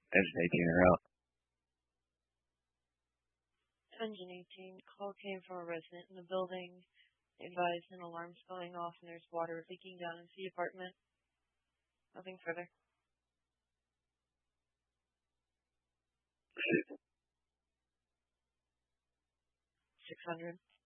Engine 18 or out. Engine 18, call came from a resident in the building. They advised an alarm's going off and there's water leaking down into the apartment. Nothing further. 600.